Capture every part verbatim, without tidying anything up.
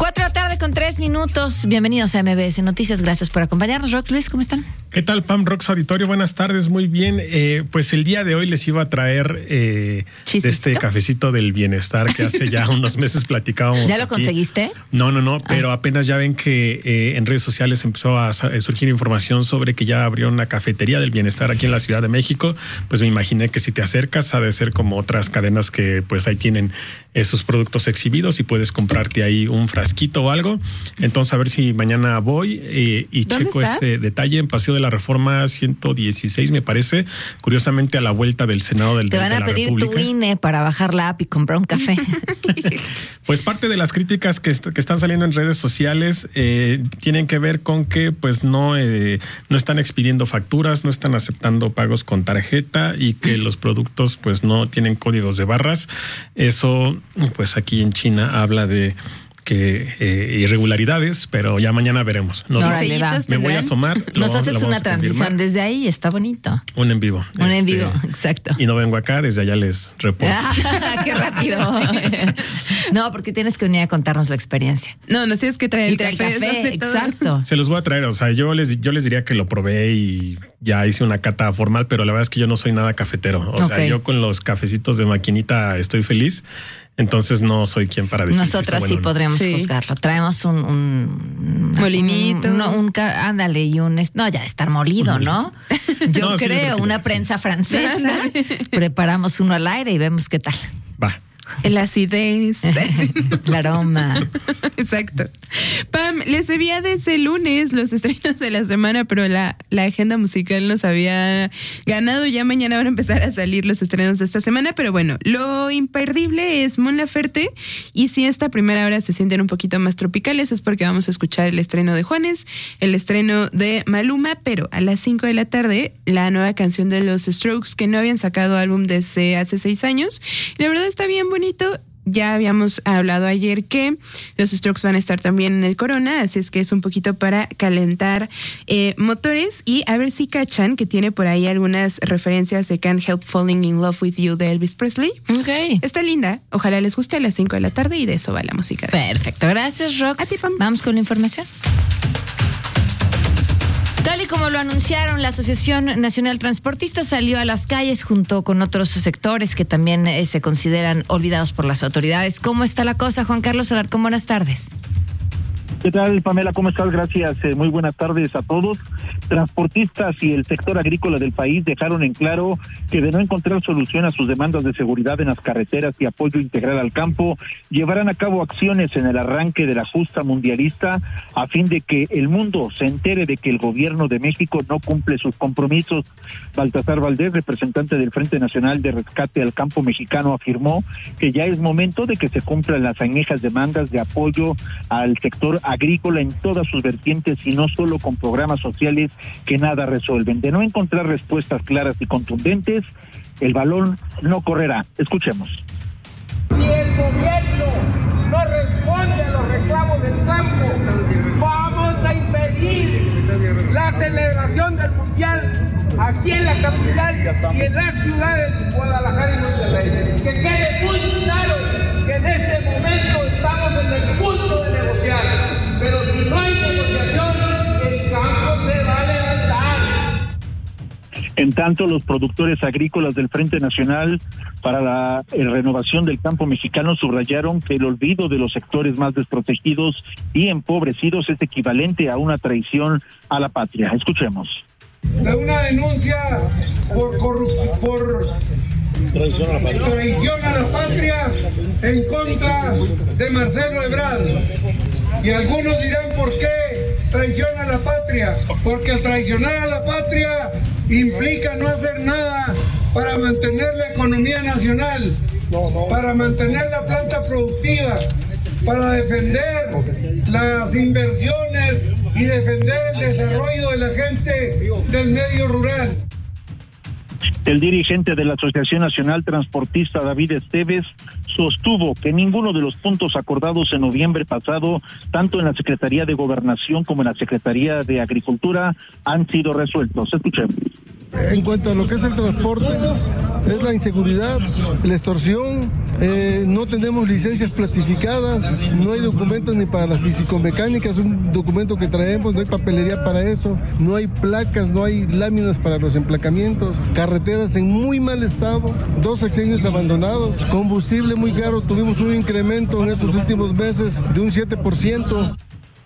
Cuatro de la tarde con tres minutos. Bienvenidos a M B S Noticias. Gracias por acompañarnos. Rox, Luis, ¿cómo están? ¿Qué tal, Pam? Rox Auditorio, buenas tardes. Muy bien. Eh, pues el día de hoy les iba a traer eh, de este cafecito del bienestar que hace ya unos meses platicábamos. ¿Ya lo aquí. conseguiste? No, no, no. Ah. Pero apenas ya ven que eh, en redes sociales empezó a surgir información sobre que ya abrió una cafetería del bienestar aquí en la Ciudad de México. Pues me imaginé que si te acercas ha de ser como otras cadenas que pues ahí tienen esos productos exhibidos y puedes comprarte ahí un frasquito o algo. Entonces a ver si mañana voy eh, y checo está? este detalle en Paseo de la Reforma ciento dieciséis, me parece, curiosamente a la vuelta del Senado del, Te van de a la pedir República. Tu I N E para bajar la app y comprar un café. Pues parte de las críticas que, est- que están saliendo en redes sociales eh, tienen que ver con que pues no, eh, no están expidiendo facturas, no están aceptando pagos con tarjeta y que los productos pues no tienen códigos de barras. Eso pues aquí en China habla de que eh, irregularidades, pero ya mañana veremos. No, No, me dale, va. voy a asomar. Nos lo, haces lo una a transición desde ahí, está bonito. Un en vivo. Un este, en vivo, exacto. Y no vengo acá, desde allá les reporto. ¡Qué rápido! No, porque tienes que venir a contarnos la experiencia. No, nos tienes que traer Y el trae café. café, exacto. Se los voy a traer, o sea, yo les, yo les diría que lo probé y ya hice una cata formal, pero la verdad es que yo no soy nada cafetero. O Okay. sea, yo con los cafecitos de maquinita estoy feliz. Entonces no soy quien para decir. Nosotras si sí bueno, podríamos sí. juzgarlo. Traemos un, un molinito. Un, no, un ca- ándale, y un no, ya de estar molido, ¿no? Yo No, sí, creo, tranquila, una sí. prensa francesa. Preparamos uno al aire y vemos qué tal. Va. El acidez. El aroma. Exacto. Pam, les debía desde el lunes los estrenos de la semana, pero la, la agenda musical nos había ganado. Ya mañana van a empezar a salir los estrenos de esta semana, pero bueno, lo imperdible es Mon Laferte, y si esta primera hora se sienten un poquito más tropicales es porque vamos a escuchar el estreno de Juanes, el estreno de Maluma, pero a las cinco de la tarde la nueva canción de los Strokes, que no habían sacado álbum desde hace seis años. Y la verdad está bien bonito. Ya habíamos hablado ayer que los Strokes van a estar también en el Corona, así es que es un poquito para calentar eh, motores, y a ver si cachan que tiene por ahí algunas referencias de Can't Help Falling in Love with You de Elvis Presley. Ok. Está linda, ojalá les guste, a las cinco de la tarde, y de eso va la música. Perfecto, gracias, Rox. A ti, Pam. Vamos con la información. Tal y como lo anunciaron, la Asociación Nacional Transportista salió a las calles junto con otros sectores que también eh, se consideran olvidados por las autoridades. ¿Cómo está la cosa, Juan Carlos Alarcón? Buenas tardes. ¿Qué tal, Pamela? ¿Cómo estás? Gracias. Eh, muy buenas tardes a todos. Transportistas y el sector agrícola del país dejaron en claro que de no encontrar solución a sus demandas de seguridad en las carreteras y apoyo integral al campo, llevarán a cabo acciones en el arranque de la justa mundialista a fin de que el mundo se entere de que el gobierno de México no cumple sus compromisos. Baltasar Valdés, representante del Frente Nacional de Rescate al Campo Mexicano, afirmó que ya es momento de que se cumplan las añejas demandas de apoyo al sector agrícola en todas sus vertientes y no solo con programas sociales que nada resuelven. De no encontrar respuestas claras y contundentes, el balón no correrá. Escuchemos. Si el gobierno no responde a los reclamos del campo, vamos a impedir la celebración del mundial aquí en la capital y en las ciudades de Guadalajara y Monterrey. Que quede muy claro que en este momento estamos en el punto de negociar, pero si no hay negociación, el campo se va a levantar. En tanto, los productores agrícolas del Frente Nacional para la eh, Renovación del Campo Mexicano subrayaron que el olvido de los sectores más desprotegidos y empobrecidos es equivalente a una traición a la patria. Escuchemos. Una denuncia por corrupción, por traición a la patria. traición a la patria en contra de Marcelo Ebrard. Y algunos dirán, ¿por qué traición a la patria? Porque al traicionar a la patria implica no hacer nada para mantener la economía nacional, para mantener la planta productiva, para defender las inversiones y defender el desarrollo de la gente del medio rural. El dirigente de la Asociación Nacional Transportista, David Esteves, sostuvo que ninguno de los puntos acordados en noviembre pasado, tanto en la Secretaría de Gobernación como en la Secretaría de Agricultura, han sido resueltos. Escuchemos. en cuanto a lo que es el transporte, es la inseguridad, la extorsión, eh, no tenemos licencias plastificadas, no hay documentos ni para las fisicomecánicas, un documento que traemos, no hay papelería para eso, no hay placas, no hay láminas para los emplacamientos, carreteras en muy mal estado, dos sexenios abandonados, combustible muy caro, tuvimos un incremento en estos últimos meses de un siete por ciento.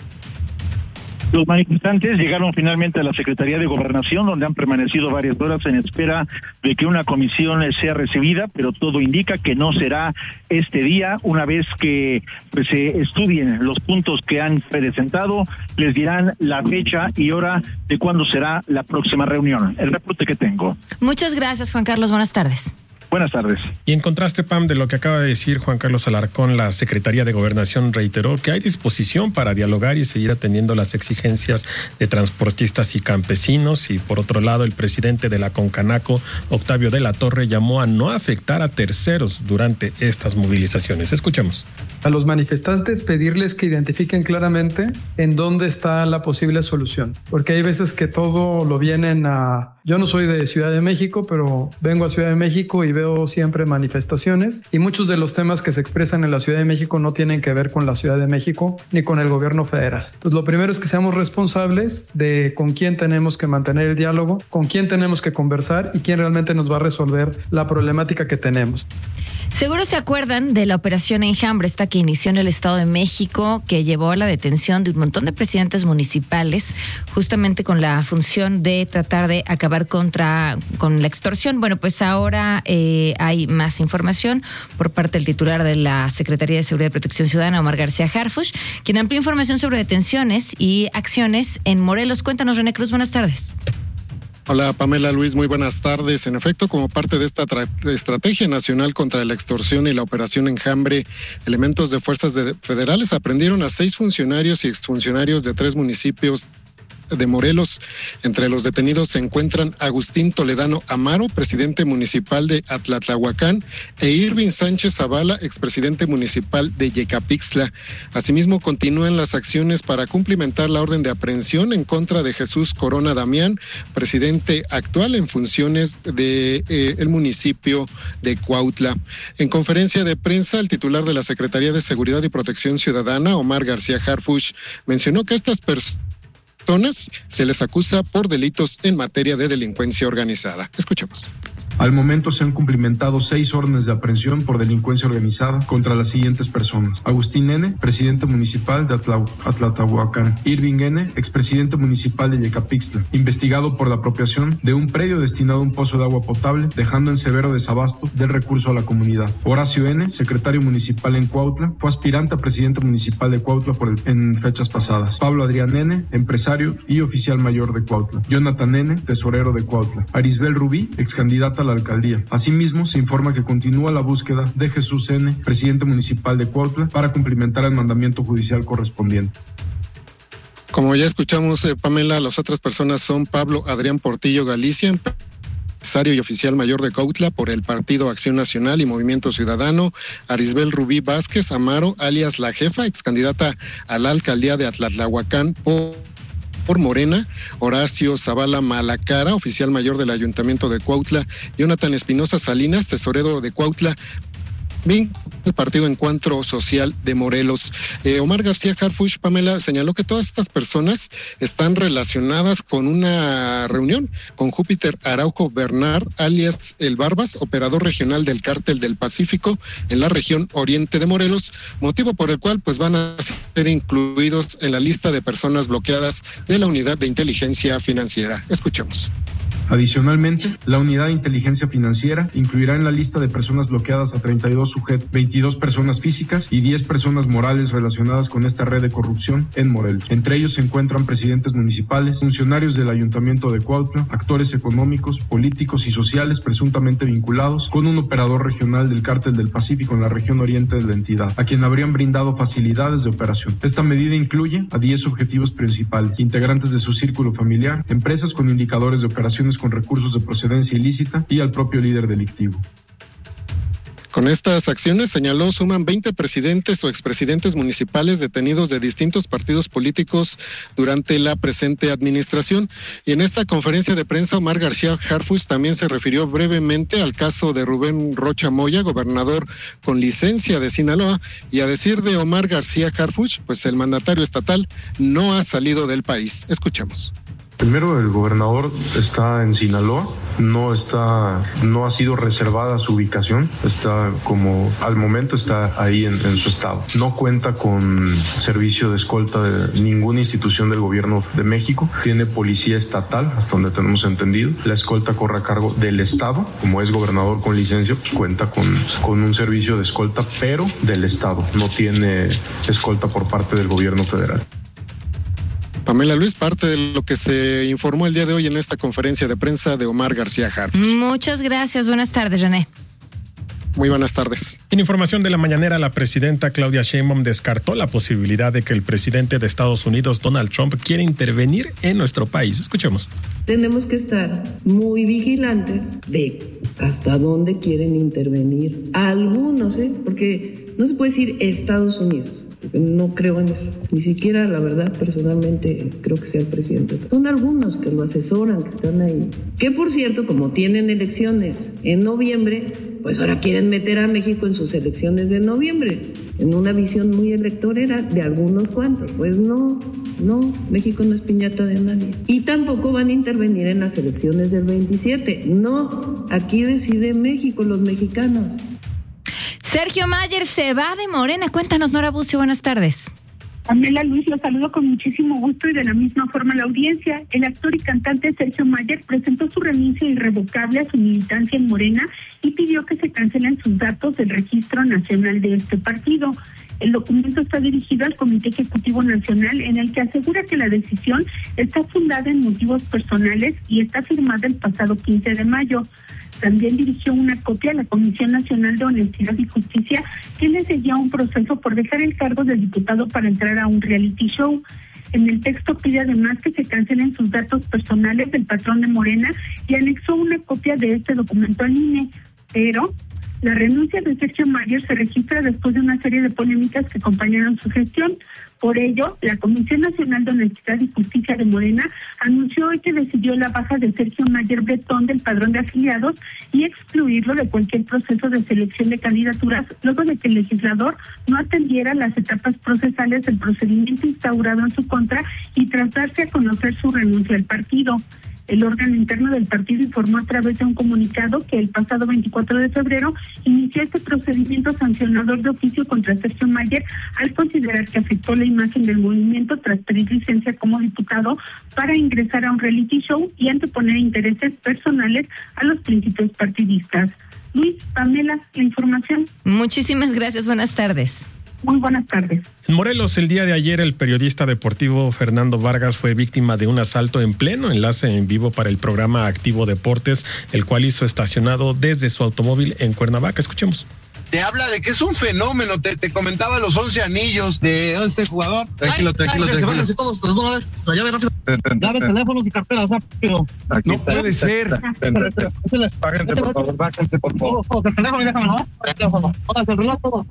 Los manifestantes llegaron finalmente a la Secretaría de Gobernación, donde han permanecido varias horas en espera de que una comisión sea recibida, pero todo indica que no será este día. Una vez que pues, se estudien los puntos que han presentado, les dirán la fecha y hora de cuándo será la próxima reunión. El reporte que tengo. Muchas gracias, Juan Carlos. Buenas tardes. Buenas tardes. Y en contraste, Pam, de lo que acaba de decir Juan Carlos Alarcón, la Secretaría de Gobernación reiteró que hay disposición para dialogar y seguir atendiendo las exigencias de transportistas y campesinos. Y por otro lado, el presidente de la Concanaco, Octavio de la Torre, llamó a no afectar a terceros durante estas movilizaciones. Escuchemos. A los manifestantes pedirles que identifiquen claramente en dónde está la posible solución, porque hay veces que todo lo vienen a... Yo no soy de Ciudad de México, pero vengo a Ciudad de México y veo siempre manifestaciones, y muchos de los temas que se expresan en la Ciudad de México no tienen que ver con la Ciudad de México ni con el gobierno federal. Entonces, lo primero es que seamos responsables de con quién tenemos que mantener el diálogo, con quién tenemos que conversar y quién realmente nos va a resolver la problemática que tenemos. Seguro se acuerdan de la operación Enjambre, esta que inició en el Estado de México, que llevó a la detención de un montón de presidentes municipales, justamente con la función de tratar de acabar contra con la extorsión. Bueno, pues ahora eh, hay más información por parte del titular de la Secretaría de Seguridad y Protección Ciudadana, Omar García Harfuch, quien amplió información sobre detenciones y acciones en Morelos. Cuéntanos, René Cruz, buenas tardes. Hola Pamela, Luis, muy buenas tardes. En efecto, como parte de esta tra- estrategia nacional contra la extorsión y la operación Enjambre, elementos de fuerzas de- federales aprendieron a seis funcionarios y exfuncionarios de tres municipios de Morelos. Entre los detenidos se encuentran Agustín Toledano Amaro, presidente municipal de Atlatlahuacán, e Irving Sánchez Zavala, expresidente municipal de Yecapixtla. Asimismo, continúan las acciones para cumplimentar la orden de aprehensión en contra de Jesús Corona Damián, presidente actual en funciones de eh, el municipio de Cuautla. En conferencia de prensa, el titular de la Secretaría de Seguridad y Protección Ciudadana, Omar García Harfuch, mencionó que estas personas se les acusa por delitos en materia de delincuencia organizada. Escuchemos. Al momento se han cumplimentado seis órdenes de aprehensión por delincuencia organizada contra las siguientes personas: Agustín N., presidente municipal de Atla- Atlatlahuacán; Irving N., expresidente municipal de Yecapixtla, investigado por la apropiación de un predio destinado a un pozo de agua potable, dejando en severo desabasto del recurso a la comunidad; Horacio N., secretario municipal en Cuautla, fue aspirante a presidente municipal de Cuautla por el, en fechas pasadas; Pablo Adrián N., empresario y oficial mayor de Cuautla; Jonathan N., tesorero de Cuautla; Arisbel Rubí, ex candidata a la alcaldía. Asimismo, se informa que continúa la búsqueda de Jesús N., presidente municipal de Cuautla, para cumplimentar el mandamiento judicial correspondiente. Como ya escuchamos, eh, Pamela, las otras personas son Pablo Adrián Portillo Galicia, empresario y oficial mayor de Cuautla por el Partido Acción Nacional y Movimiento Ciudadano; Arisbel Rubí Vázquez Amaro, alias La Jefa, ex candidata a la alcaldía de Atlatlahuacán por por Morena; Horacio Zavala Malacara, oficial mayor del Ayuntamiento de Cuautla; Jonathan Espinosa Salinas, tesorero de Cuautla, bien el Partido Encuentro Social de Morelos. Eh, Omar García Harfuch, Pamela, señaló que todas estas personas están relacionadas con una reunión con Júpiter Araujo Bernard, alias El Barbas, operador regional del Cártel del Pacífico en la región oriente de Morelos, motivo por el cual pues van a ser incluidos en la lista de personas bloqueadas de la Unidad de Inteligencia Financiera. Escuchemos. Adicionalmente, la Unidad de Inteligencia Financiera incluirá en la lista de personas bloqueadas a treinta y dos sujetos, veintidós personas físicas y diez personas morales relacionadas con esta red de corrupción en Morelos. Entre ellos se encuentran presidentes municipales, funcionarios del Ayuntamiento de Cuautla, actores económicos, políticos y sociales presuntamente vinculados con un operador regional del Cártel del Pacífico en la región oriente de la entidad, a quien habrían brindado facilidades de operación. Esta medida incluye a diez objetivos principales: integrantes de su círculo familiar, empresas con indicadores de operaciones con recursos de procedencia ilícita y al propio líder delictivo. Con estas acciones, señaló, suman veinte presidentes o expresidentes municipales detenidos de distintos partidos políticos durante la presente administración. Y en esta conferencia de prensa, Omar García Harfuch también se refirió brevemente al caso de Rubén Rocha Moya, gobernador con licencia de Sinaloa, y a decir de Omar García Harfuch, pues el mandatario estatal no ha salido del país. Escuchemos. Primero, el gobernador está en Sinaloa, no está, no ha sido reservada su ubicación, está como, al momento está ahí en, en su estado. No cuenta con servicio de escolta de ninguna institución del gobierno de México, tiene policía estatal, hasta donde tenemos entendido. La escolta corre a cargo del estado, como es gobernador con licencia, pues cuenta con, con un servicio de escolta, pero del estado, no tiene escolta por parte del gobierno federal. Pamela Luis, parte de lo que se informó el día de hoy en esta conferencia de prensa de Omar García Harfuch. Muchas gracias. Buenas tardes, René. Muy buenas tardes. En información de la mañanera, la presidenta Claudia Sheinbaum descartó la posibilidad de que el presidente de Estados Unidos, Donald Trump, quiera intervenir en nuestro país. Escuchemos. Tenemos que estar muy vigilantes de hasta dónde quieren intervenir algunos, ¿eh? Porque no se puede decir Estados Unidos. No creo en eso. Ni siquiera, la verdad, personalmente creo que sea el presidente. Son algunos que lo asesoran, que están ahí. Que, por cierto, como tienen elecciones en noviembre, pues ahora quieren meter a México en sus elecciones de noviembre, en una visión muy electorera de algunos cuantos. Pues no, no, México no es piñata de nadie. Y tampoco van a intervenir en las elecciones del veintisiete. No, aquí decide México, los mexicanos. Sergio Mayer se va de Morena. Cuéntanos, Nora Bucio, buenas tardes. Pamela Luis, los saludo con muchísimo gusto y de la misma forma a la audiencia. El actor y cantante Sergio Mayer presentó su renuncia irrevocable a su militancia en Morena y pidió que se cancelen sus datos del registro nacional de este partido. El documento está dirigido al Comité Ejecutivo Nacional, en el que asegura que la decisión está fundada en motivos personales y está firmada el pasado quince de mayo. También dirigió una copia a la Comisión Nacional de Honestidad y Justicia, que le seguía un proceso por dejar el cargo de diputado para entrar a un reality show. En el texto pide además que se cancelen sus datos personales del patrón de Morena y anexó una copia de este documento al I N E. Pero la renuncia de Sergio Mayer se registra después de una serie de polémicas que acompañaron su gestión. Por ello, la Comisión Nacional de Honestidad y Justicia de Morena anunció hoy que decidió la baja de Sergio Mayer Bretón del padrón de afiliados y excluirlo de cualquier proceso de selección de candidaturas, luego de que el legislador no atendiera las etapas procesales del procedimiento instaurado en su contra y tras darse a conocer su renuncia al partido. El órgano interno del partido informó a través de un comunicado que el pasado veinticuatro de febrero inició este procedimiento sancionador de oficio contra Sergio Mayer al considerar que afectó la imagen del movimiento tras pedir licencia como diputado para ingresar a un reality show y anteponer intereses personales a los principios partidistas. Luis, Pamela, la información. Muchísimas gracias, buenas tardes. Muy buenas tardes. En Morelos, el día de ayer, el periodista deportivo Fernando Vargas fue víctima de un asalto en pleno enlace en vivo para el programa Activo Deportes, el cual hizo estacionado desde su automóvil en Cuernavaca. Escuchemos. Te habla de que es un fenómeno, te, te comentaba los once anillos de este jugador. Tranquilo, tranquilo, ay, tranquilo. Se todos, todos, una vez, se llave rápido. Dame teléfonos y carteras rápido. Aquí no está, puede está, ser. Bájense, por favor, bájense, por favor. El teléfono y déjame, ¿no? El teléfono. Pónganse el reloj, todo.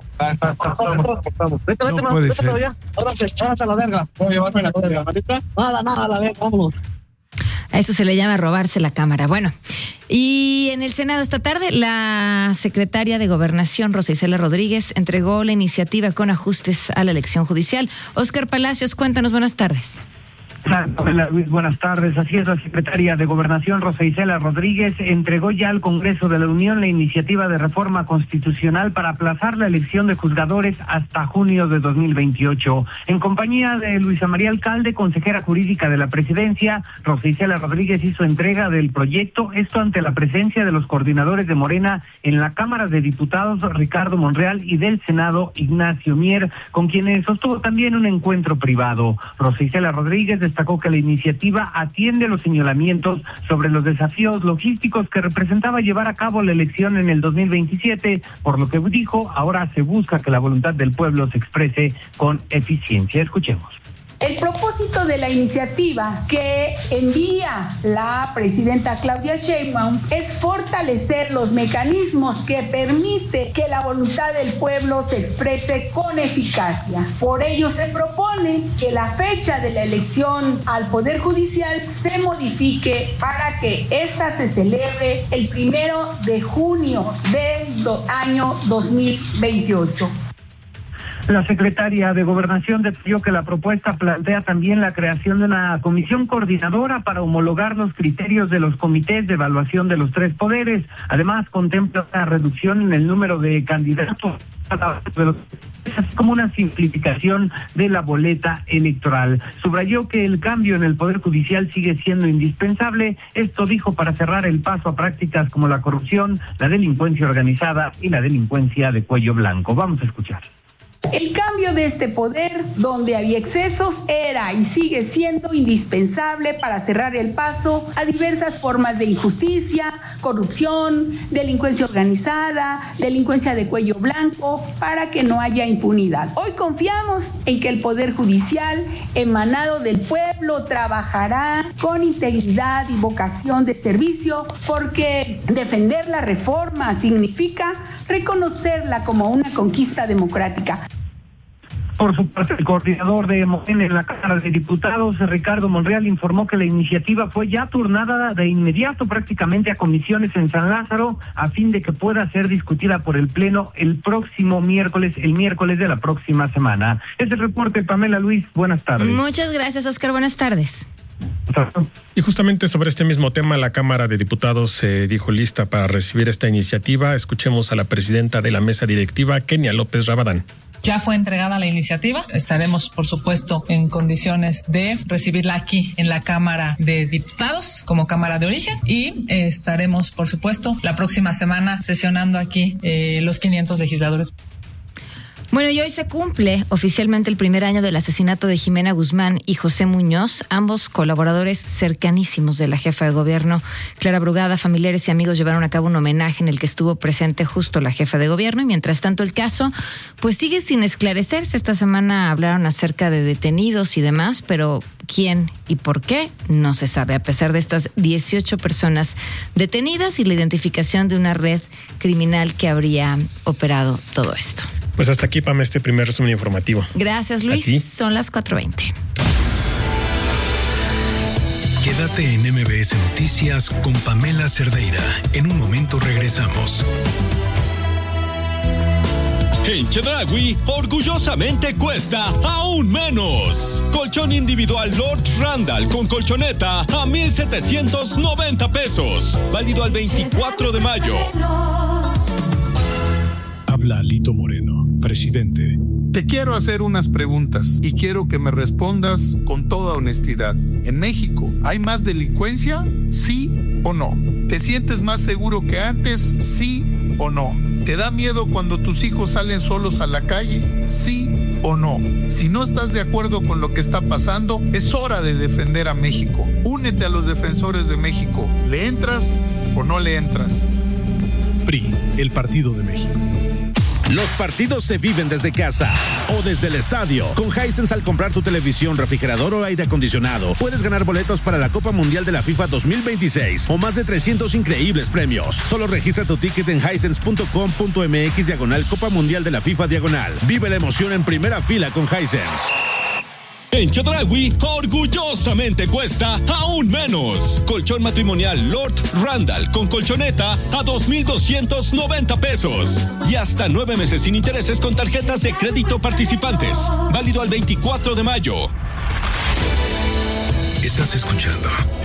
Vete, vete, vete, vete para allá. Ábranse, ábranse a la verga. ¿Cómo llevarme la verga, ahorita? Nada, nada, a la verga, vámonos. A eso se le llama robarse la cámara. Bueno, y en el Senado esta tarde, la secretaria de Gobernación, Rosa Isela Rodríguez, entregó la iniciativa con ajustes a la elección judicial. Óscar Palacios, cuéntanos, buenas tardes. Hola, Luis, buenas tardes. Así es, la secretaria de Gobernación, Rosa Isela Rodríguez, entregó ya al Congreso de la Unión la iniciativa de reforma constitucional para aplazar la elección de juzgadores hasta junio de dos mil veintiocho. En compañía de Luisa María Alcalde, consejera jurídica de la Presidencia, Rosa Isela Rodríguez hizo entrega del proyecto, esto ante la presencia de los coordinadores de Morena en la Cámara de Diputados, Ricardo Monreal, y del Senado, Ignacio Mier, con quienes sostuvo también un encuentro privado. Rosa Isela Rodríguez destacó que la iniciativa atiende los señalamientos sobre los desafíos logísticos que representaba llevar a cabo la elección en el dos mil veintisiete, por lo que dijo, ahora se busca que la voluntad del pueblo se exprese con eficiencia. Escuchemos. El propósito de la iniciativa que envía la presidenta Claudia Sheinbaum es fortalecer los mecanismos que permite que la voluntad del pueblo se exprese con eficacia. Por ello se propone que la fecha de la elección al Poder Judicial se modifique para que ésta se celebre el primero de junio del do- año dos mil veintiocho. La secretaria de Gobernación detalló que la propuesta plantea también la creación de una comisión coordinadora para homologar los criterios de los comités de evaluación de los tres poderes. Además, contempla una reducción en el número de candidatos, así como una simplificación de la boleta electoral. Subrayó que el cambio en el Poder Judicial sigue siendo indispensable. Esto dijo para cerrar el paso a prácticas como la corrupción, la delincuencia organizada y la delincuencia de cuello blanco. Vamos a escuchar. El cambio de este poder, donde había excesos, era y sigue siendo indispensable para cerrar el paso a diversas formas de injusticia, corrupción, delincuencia organizada, delincuencia de cuello blanco, para que no haya impunidad. Hoy confiamos en que el Poder Judicial, emanado del pueblo, trabajará con integridad y vocación de servicio, porque defender la reforma significa reconocerla como una conquista democrática. Por su parte, el coordinador de Morena en la Cámara de Diputados, Ricardo Monreal, informó que la iniciativa fue ya turnada de inmediato prácticamente a comisiones en San Lázaro a fin de que pueda ser discutida por el Pleno el próximo miércoles, el miércoles de la próxima semana. Es el reporte, Pamela Luis. Buenas tardes. Muchas gracias, Oscar. Buenas tardes. Y justamente sobre este mismo tema, la Cámara de Diputados se eh, dijo lista para recibir esta iniciativa. Escuchemos a la presidenta de la mesa directiva, Kenia López Rabadán. Ya fue entregada la iniciativa. Estaremos, por supuesto, en condiciones de recibirla aquí en la Cámara de Diputados como Cámara de Origen y eh, estaremos, por supuesto, la próxima semana sesionando aquí eh, los quinientos legisladores. Bueno, y hoy se cumple oficialmente el primer año del asesinato de Jimena Guzmán y José Muñoz, ambos colaboradores cercanísimos de la jefa de gobierno. Clara Brugada, familiares y amigos llevaron a cabo un homenaje en el que estuvo presente justo la jefa de gobierno y mientras tanto el caso pues sigue sin esclarecerse. Esta semana hablaron acerca de detenidos y demás, pero quién y por qué no se sabe, a pesar de estas dieciocho personas detenidas y la identificación de una red criminal que habría operado todo esto. Pues hasta aquí, Pam, este primer resumen informativo. Gracias, Luis. Son las cuatro veinte. Quédate en M B S Noticias con Pamela Cerdeira. En un momento regresamos. En Chedraui, orgullosamente cuesta aún menos. Colchón individual Lord Randall con colchoneta a mil setecientos noventa pesos. Válido al veinticuatro de mayo. Habla Alito Moreno, presidente. Te quiero hacer unas preguntas y quiero que me respondas con toda honestidad. ¿En México hay más delincuencia? ¿Sí o no? ¿Te sientes más seguro que antes? ¿Sí o no? ¿Te da miedo cuando tus hijos salen solos a la calle? ¿Sí o no? Si no estás de acuerdo con lo que está pasando, es hora de defender a México. Únete a los defensores de México. ¿Le entras o no le entras? P R I, el Partido de México. Los partidos se viven desde casa o desde el estadio. Con Hisense, al comprar tu televisión, refrigerador o aire acondicionado, puedes ganar boletos para la Copa Mundial de la FIFA dos mil veintiséis o más de trescientos increíbles premios. Solo registra tu ticket en hisense punto com punto m x diagonal Copa Mundial de la FIFA diagonal. Vive la emoción en primera fila con Hisense. En Chedraui, orgullosamente cuesta aún menos. Colchón matrimonial Lord Randall con colchoneta a dos mil doscientos noventa pesos. Y hasta nueve meses sin intereses con tarjetas de crédito participantes. Válido al veinticuatro de mayo. Estás escuchando